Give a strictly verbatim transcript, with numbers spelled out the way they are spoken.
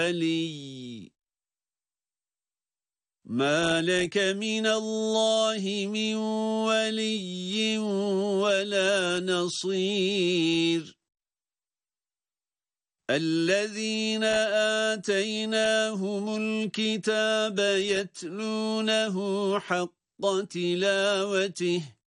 ولي ما لك من الله من ولي ولا نصير الذين آتيناهم الكتاب يتلونه حق تلاوته